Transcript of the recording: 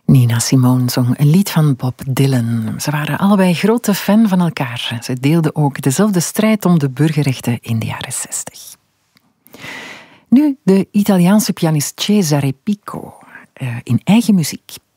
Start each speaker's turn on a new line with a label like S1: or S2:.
S1: Nina Simone zong een lied van Bob Dylan. Ze waren allebei grote fan van elkaar. Ze deelden ook dezelfde strijd om de burgerrechten in de jaren 60. Nu de Italiaanse pianist Cesare Picco in eigen muziek.